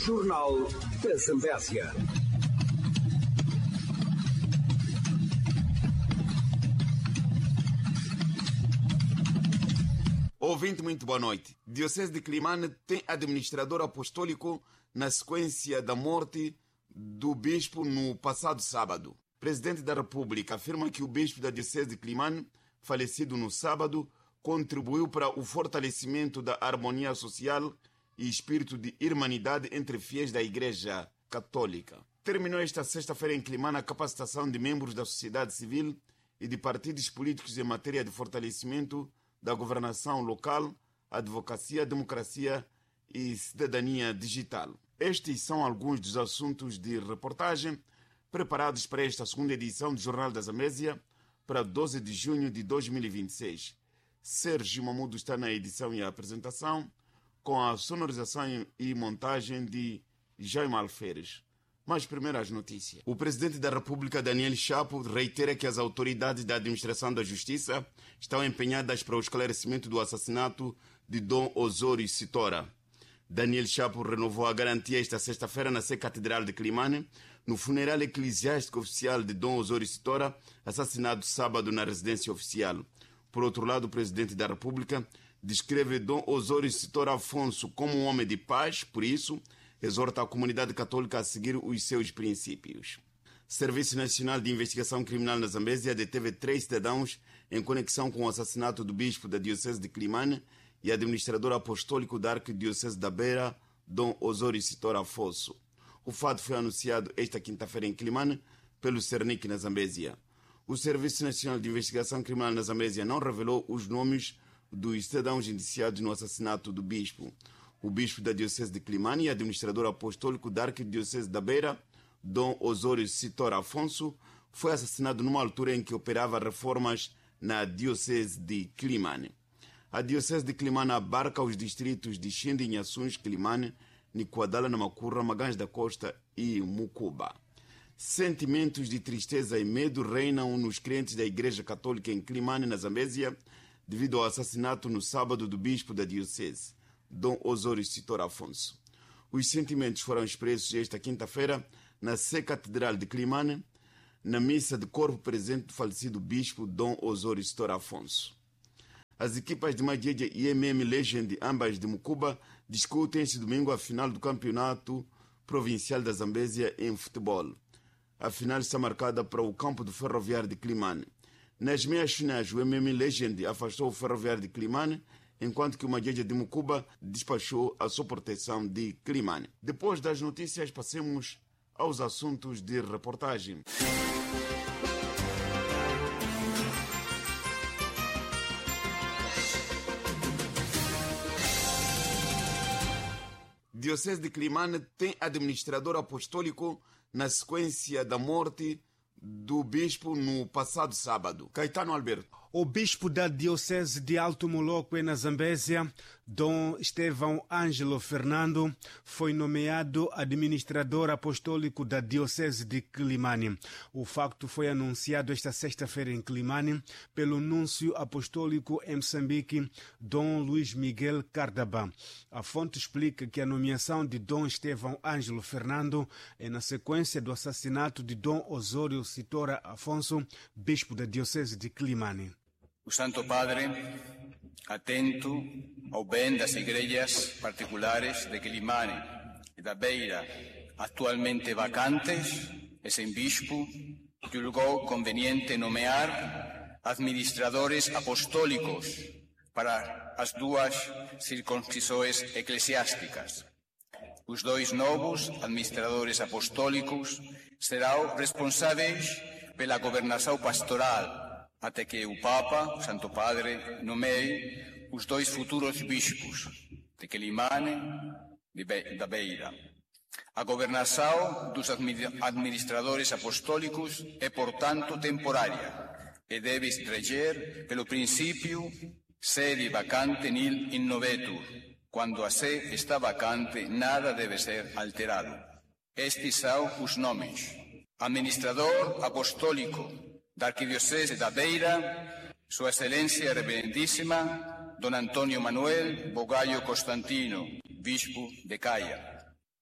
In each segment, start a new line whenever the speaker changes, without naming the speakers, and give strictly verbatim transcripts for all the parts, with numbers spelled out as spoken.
Jornal da Zambésia.
Ouvinte, muito boa noite. Diocese de Climane tem administrador apostólico na sequência da morte do bispo no passado sábado. O presidente da República afirma que o bispo da Diocese de Climane, falecido no sábado, contribuiu para o fortalecimento da harmonia social e espírito de irmanidade entre fiéis da Igreja Católica. Terminou esta sexta-feira em Climane a capacitação de membros da sociedade civil e de partidos políticos em matéria de fortalecimento da governação local, advocacia, democracia e cidadania digital. Estes são alguns dos assuntos de reportagem preparados para esta segunda edição do Jornal da Zambésia para doze de junho de dois mil e vinte e seis. Sérgio Mamudo está na edição e a apresentação, com a sonorização e montagem de Jaime Alferes. Mas primeiro as notícias. O presidente da República, Daniel Chapo, reitera que as autoridades da administração da justiça estão empenhadas para o esclarecimento do assassinato de Dom Osório Sitora. Daniel Chapo renovou a garantia esta sexta-feira na Sé Catedral de Climane, no funeral eclesiástico oficial de Dom Osório Sitora, assassinado sábado na residência oficial. Por outro lado, o presidente da República descreve Dom Osório Sitora Afonso como um homem de paz, por isso exorta a comunidade católica a seguir os seus princípios. O Serviço Nacional de Investigação Criminal na Zambésia deteve três cidadãos em conexão com o assassinato do bispo da Diocese de Climane e administrador apostólico da Arquidiocese da Beira, Dom Osório Sitora Afonso. O fato foi anunciado esta quinta-feira em Climane pelo Cernic na Zambésia. O Serviço Nacional de Investigação Criminal na Zambésia não revelou os nomes dos cidadãos indiciados no assassinato do bispo. O bispo da Diocese de Climane e administrador apostólico da Arquidiocese da Beira, Dom Osório Sitora Afonso, foi assassinado numa altura em que operava reformas na Diocese de Climane. A Diocese de Climane abarca os distritos de Xindi, Nhaçuns, Climane, Nicoadala, Namacurra, Magães da Costa e Mucuba. Sentimentos de tristeza e medo reinam nos crentes da Igreja Católica em Climane, na Zambésia, devido ao assassinato no sábado do bispo da Diocese, Dom Osório Sitora Afonso. Os sentimentos foram expressos esta quinta-feira na Sé Catedral de Climane, na missa de corpo presente do falecido bispo Dom Osório Sitora Afonso. As equipas de Madiedia e M M Legend, ambas de Mucuba, discutem este domingo a final do Campeonato Provincial da Zambésia em futebol. A final está marcada para o campo do Ferroviário de Climane. Nas meias finais, o M M Legend afastou o Ferroviário de Climane, enquanto que o Madiedia de Mucuba despachou a sua proteção de Climane. Depois das notícias, passemos aos assuntos de reportagem. Diocese de Climane tem administrador apostólico na sequência da morte do bispo no passado sábado. Caetano Alberto.
O bispo da Diocese de Alto Moloco, na Zambésia, Dom Estevão Ângelo Fernando, foi nomeado administrador apostólico da Diocese de Climane. O facto foi anunciado esta sexta-feira em Climane pelo núncio apostólico em Moçambique, Dom Luís Miguel Cardaba. A fonte explica que a nomeação de Dom Estevão Ângelo Fernando é na sequência do assassinato de Dom Osório Sitora Afonso, bispo da Diocese de Climane.
O Santo Padre, atento ao bem das igrejas particulares de Climane e da Beira, atualmente vacantes, e sem bispo, julgou conveniente nomear administradores apostólicos para as duas circuncisões eclesiásticas. Os dois novos administradores apostólicos serão responsáveis pela governação pastoral, até que o Papa, o Santo Padre, nomeie os dois futuros bispos, de Climane e da Beira. A governação dos administradores apostólicos é, portanto, temporária e deve reger pelo princípio sede vacante nil innovetur. Quando a sé está vacante, nada deve ser alterado. Estes são os nomes: administrador apostólico da Arquidiocese da Beira, Sua Excelência Reverendíssima Don Antônio Manuel Bogalho Constantino, Bispo de Caia.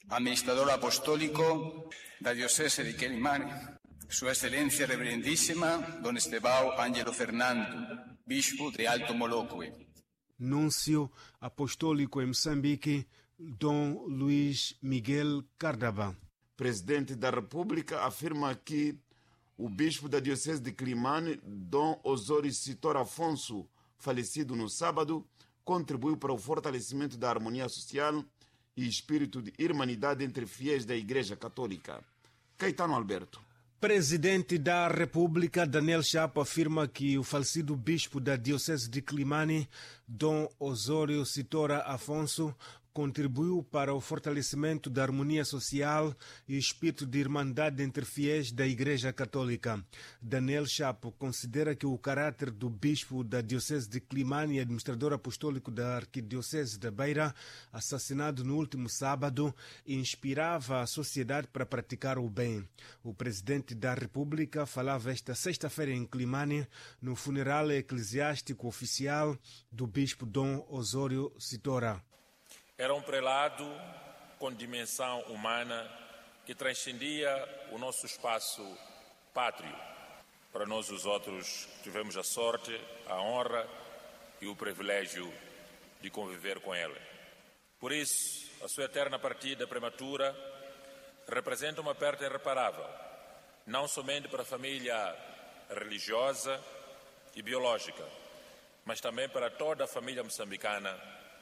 administrador apostólico da Diocese de Quelimane, Sua Excelência Reverendíssima Dom Estevão Ângelo Fernando, Bispo de Alto Moloque.
Núncio Apostólico em Moçambique, Dom Luís Miguel Cardaba.
Presidente da República afirma que o bispo da Diocese de Quelimane, Dom Osório Sitor Afonso, falecido no sábado, contribuiu para o fortalecimento da harmonia social e espírito de irmanidade entre fiéis da Igreja Católica. Caetano Alberto.
Presidente da República, Daniel Chapo, afirma que o falecido bispo da Diocese de Quelimane, Dom Osório Sitor Afonso, contribuiu para o fortalecimento da harmonia social e espírito de irmandade entre fiéis da Igreja Católica. Daniel Chapo considera que o caráter do bispo da Diocese de Quelimane e administrador apostólico da Arquidiocese da Beira, assassinado no último sábado, inspirava a sociedade para praticar o bem. O presidente da República falava esta sexta-feira em Quelimane no funeral eclesiástico oficial do bispo Dom Osório Sitor.
Era um prelado com dimensão humana que transcendia o nosso espaço pátrio. Para nós os outros tivemos a sorte, a honra e o privilégio de conviver com ele. Por isso, a sua eterna partida prematura representa uma perda irreparável, não somente para a família religiosa e biológica, mas também para toda a família moçambicana,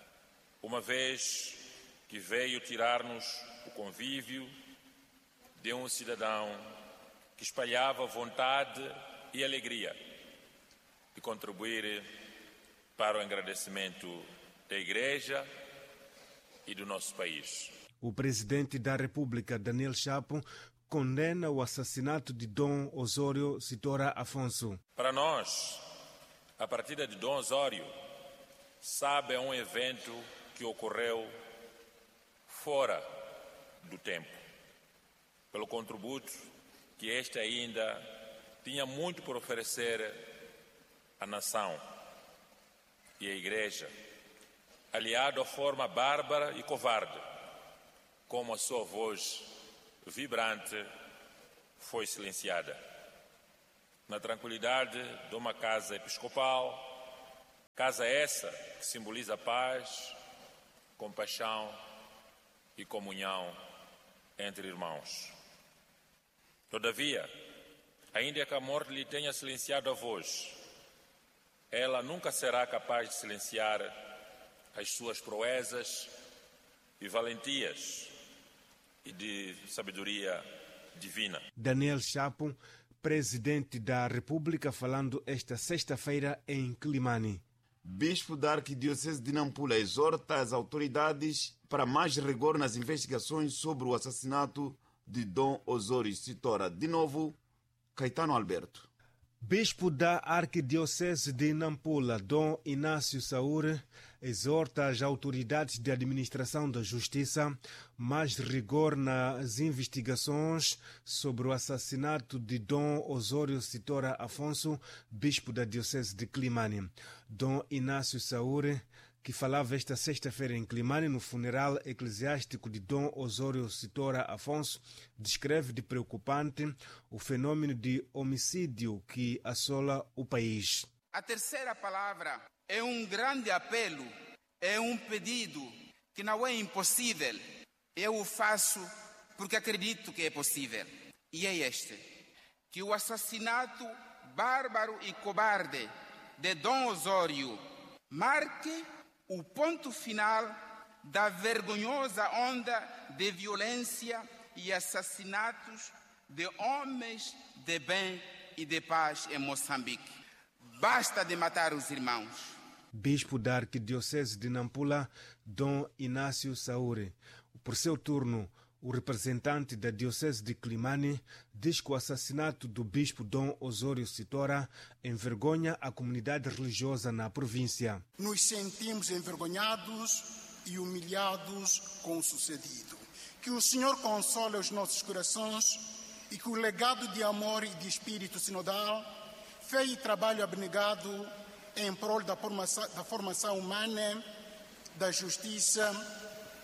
uma vez que veio tirar-nos o convívio de um cidadão que espalhava vontade e alegria de contribuir para o engrandecimento da Igreja e do nosso país.
O presidente da República, Daniel Chapo, condena o assassinato de Dom Osório Sitor Afonso.
Para nós, a partida de Dom Osório sabe é um evento que ocorreu fora do tempo, pelo contributo que este ainda tinha muito por oferecer à nação e à Igreja, aliado à forma bárbara e covarde, como a sua voz vibrante foi silenciada. Na tranquilidade de uma casa episcopal, casa essa que simboliza paz, compaixão e comunhão entre irmãos. Todavia, ainda que a morte lhe tenha silenciado a voz, ela nunca será capaz de silenciar as suas proezas e valentias e de sabedoria divina.
Daniel Chapo, presidente da República, falando esta sexta-feira em Quelimane.
Bispo da Arquidiocese de Nampula exorta as autoridades para mais rigor nas investigações sobre o assassinato de Dom Osório Sitor. De novo, Caetano Alberto.
Bispo da Arquidiocese de Nampula, Dom Inácio Saúre, exorta as autoridades de administração da justiça mais rigor nas investigações sobre o assassinato de Dom Osório Sitor Afonso, bispo da Diocese de Quelimane. Dom Inácio Saúre, que falava esta sexta-feira em Quelimane no funeral eclesiástico de Dom Osório Sitor Afonso, descreve de preocupante o fenômeno de homicídio que assola o país.
A terceira palavra é um grande apelo, é um pedido que não é impossível. Eu o faço porque acredito que é possível. E é este, que o assassinato bárbaro e cobarde de Dom Osório marque o ponto final da vergonhosa onda de violência e assassinatos de homens de bem e de paz em Moçambique. Basta de matar os irmãos.
Bispo da Arquidiocese de Nampula, Dom Inácio Saúre. Por seu turno, o representante da Diocese de Quelimane diz que o assassinato do bispo Dom Osório Sitor envergonha a comunidade religiosa na província.
Nos sentimos envergonhados e humilhados com o sucedido. Que o Senhor console os nossos corações e que o legado de amor e de espírito sinodal, fé e trabalho abnegado em prol da formação, da formação humana, da justiça,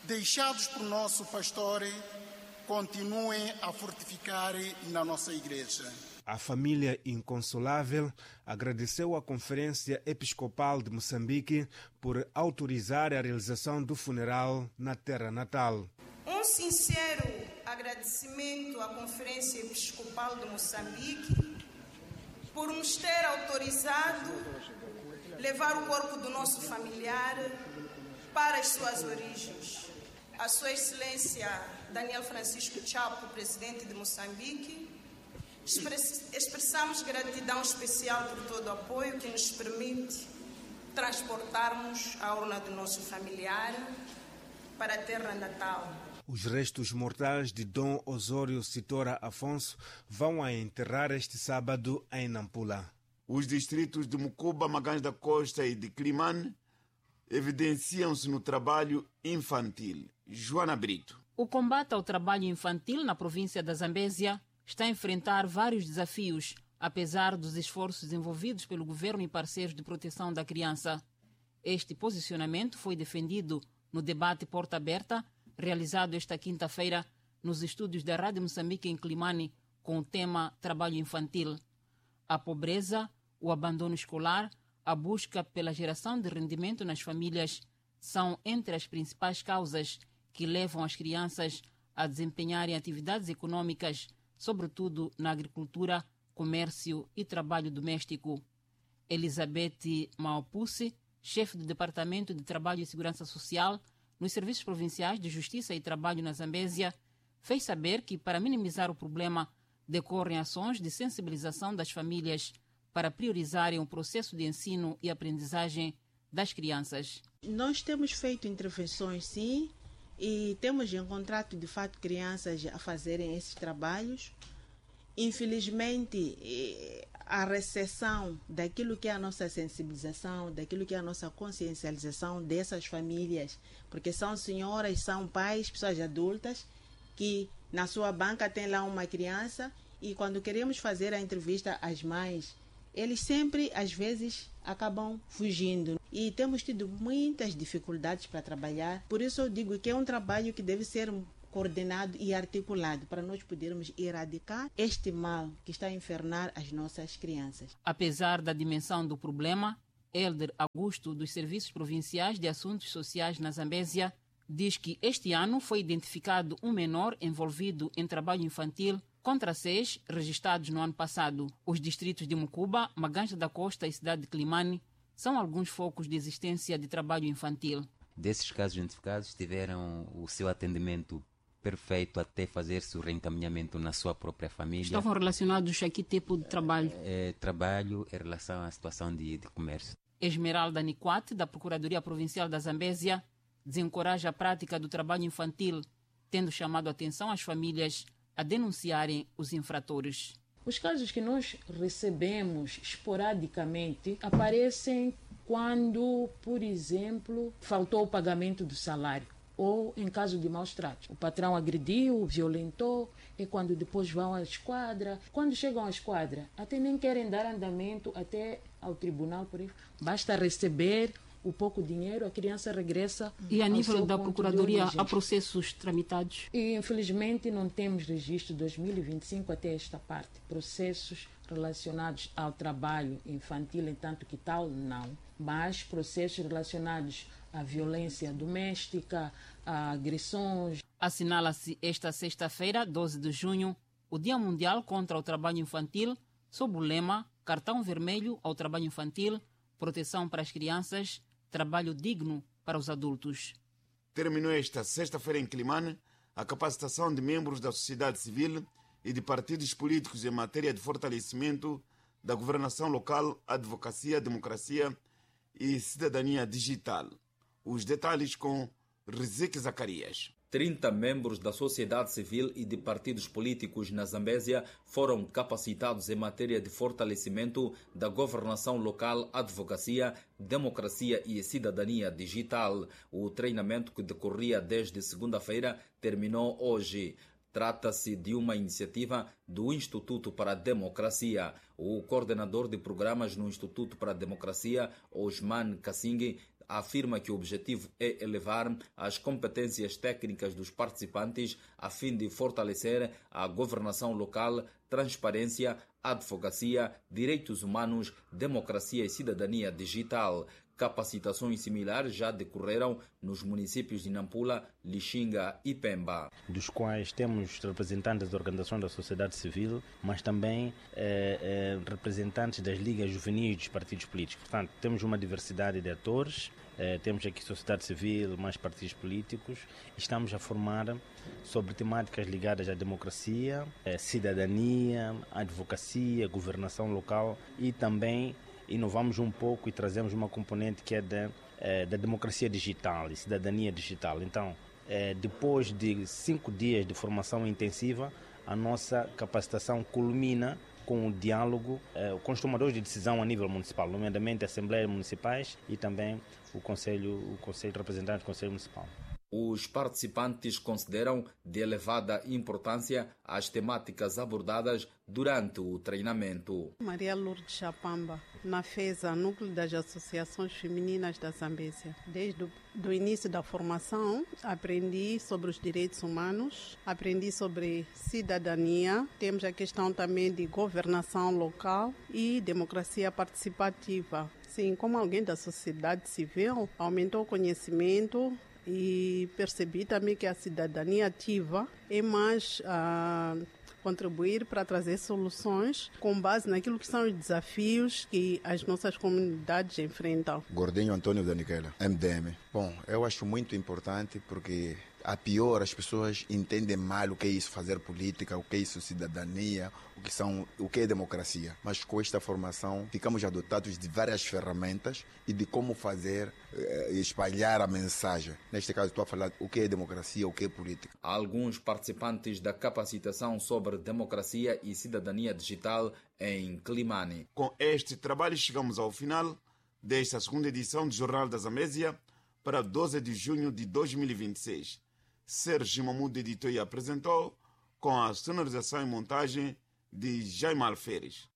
deixados por nosso pastor, continuem a fortificar na nossa igreja.
A família inconsolável agradeceu à Conferência Episcopal de Moçambique por autorizar a realização do funeral na terra natal.
Um sincero agradecimento à Conferência Episcopal de Moçambique por nos ter autorizado levar o corpo do nosso familiar para as suas origens. A Sua Excelência Daniel Francisco Chapo, presidente de Moçambique, expressamos gratidão especial por todo o apoio que nos permite transportarmos a urna do nosso familiar para a terra natal.
Os restos mortais de Dom Osório Sitora Afonso vão a enterrar este sábado em Nampula.
Os distritos de Mucuba, Magães da Costa e de Climane evidenciam-se no trabalho infantil. Joana Brito.
O combate ao trabalho infantil na província da Zambésia está a enfrentar vários desafios, apesar dos esforços envolvidos pelo governo e parceiros de proteção da criança. Este posicionamento foi defendido no debate Porta Aberta, realizado esta quinta-feira nos estúdios da Rádio Moçambique em Climane, com o tema Trabalho Infantil. A pobreza, o abandono escolar, a busca pela geração de rendimento nas famílias são entre as principais causas que levam as crianças a desempenharem atividades econômicas, sobretudo na agricultura, comércio e trabalho doméstico. Elizabeth Maopusse, chefe do Departamento de Trabalho e Segurança Social nos Serviços Provinciais de Justiça e Trabalho na Zambésia, fez saber que, para minimizar o problema, decorrem ações de sensibilização das famílias para priorizarem o processo de ensino e aprendizagem das crianças.
Nós temos feito intervenções, sim, e temos encontrado, de fato, crianças a fazerem esses trabalhos. Infelizmente, a recepção daquilo que é a nossa sensibilização, daquilo que é a nossa consciencialização dessas famílias, porque são senhoras, são pais, pessoas adultas, que na sua banca tem lá uma criança e quando queremos fazer a entrevista às mães, eles sempre, às vezes, acabam fugindo. E temos tido muitas dificuldades para trabalhar. Por isso eu digo que é um trabalho que deve ser coordenado e articulado para nós podermos erradicar este mal que está a infernar as nossas crianças.
Apesar da dimensão do problema, Helder Augusto, dos Serviços Provinciais de Assuntos Sociais na Zambésia, diz que este ano foi identificado um menor envolvido em trabalho infantil contra seis registrados no ano passado. Os distritos de Mucuba, Magães da Costa e Cidade de Climane são alguns focos de existência de trabalho infantil.
Desses casos identificados, tiveram o seu atendimento perfeito até fazer-se o reencaminhamento na sua própria família.
Estavam relacionados a que tipo de trabalho?
É, trabalho em relação à situação de, de comércio.
Esmeralda Niquate, da Procuradoria Provincial da Zambésia, desencoraja a prática do trabalho infantil, tendo chamado a atenção às famílias a denunciarem os infratores.
Os casos que nós recebemos esporadicamente aparecem quando, por exemplo, faltou o pagamento do salário ou em caso de maus tratos. O patrão agrediu, violentou, e quando depois vão à esquadra. Quando chegam à esquadra, até nem querem dar andamento até ao tribunal, por isso. Basta receber o pouco dinheiro, a criança regressa.
E a nível da Procuradoria, há processos tramitados?
E, infelizmente, não temos registro de dois mil e vinte e cinco até esta parte. Processos relacionados ao trabalho infantil, entanto que tal, não. Mas processos relacionados à violência doméstica, a agressões.
Assinala-se esta sexta-feira, doze de junho, o Dia Mundial contra o Trabalho Infantil, sob o lema Cartão Vermelho ao Trabalho Infantil, Proteção para as Crianças, Trabalho Digno para os Adultos.
Terminou esta sexta-feira em Climane a capacitação de membros da sociedade civil e de partidos políticos em matéria de fortalecimento da governação local, advocacia, democracia e cidadania digital. Os detalhes com Rizek Zacarias.
trinta membros da sociedade civil e de partidos políticos na Zambésia foram capacitados em matéria de fortalecimento da governação local, advocacia, democracia e cidadania digital. O treinamento, que decorria desde segunda-feira, terminou hoje. Trata-se de uma iniciativa do Instituto para a Democracia. O coordenador de programas no Instituto para a Democracia, Osman Kassingi, afirma que o objetivo é elevar as competências técnicas dos participantes a fim de fortalecer a governação local, transparência, advocacia, direitos humanos, democracia e cidadania digital. Capacitações similares já decorreram nos municípios de Nampula, Lixinga e Pemba.
Dos quais temos representantes das organizações da sociedade civil, mas também eh, eh, representantes das ligas juvenis dos partidos políticos. Portanto, temos uma diversidade de atores, eh, temos aqui sociedade civil, mais partidos políticos. Estamos a formar sobre temáticas ligadas à democracia, eh, cidadania, advocacia, governação local e também inovamos um pouco e trazemos uma componente que é da, é, da democracia digital e cidadania digital. Então, é, depois de cinco dias de formação intensiva, a nossa capacitação culmina com o diálogo é, com os tomadores de decisão a nível municipal, nomeadamente assembleias municipais e também o Conselho, o Conselho representante do Conselho Municipal.
Os participantes consideram de elevada importância as temáticas abordadas durante o treinamento.
Maria Lourdes Chapamba, na FESA, Núcleo das Associações Femininas da Zambésia. Desde o do início da formação, aprendi sobre os direitos humanos, aprendi sobre cidadania, temos a questão também de governação local e democracia participativa. Sim, como alguém da sociedade civil, aumentou o conhecimento e percebi também que a cidadania ativa é mais a contribuir para trazer soluções com base naquilo que são os desafios que as nossas comunidades enfrentam.
Gordinho Antônio Daniquela, M D M. Bom, eu acho muito importante porque a pior as pessoas entendem mal o que é isso fazer política, o que é isso cidadania, o que são, o que é democracia. Mas com esta formação ficamos adotados de várias ferramentas e de como fazer eh, espalhar a mensagem. Neste caso estou a falar o que é democracia, o que é política.
Alguns participantes da capacitação sobre democracia e cidadania digital em Climane.
Com este trabalho chegamos ao final desta segunda edição do Jornal da Zambésia para doze de junho de dois mil e vinte e seis. Sérgio Mamudo editou e apresentou, com a sonorização e montagem de Jaime Alferes.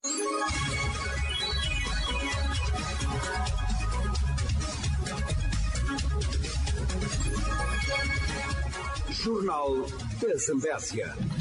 Jornal da Zambésia.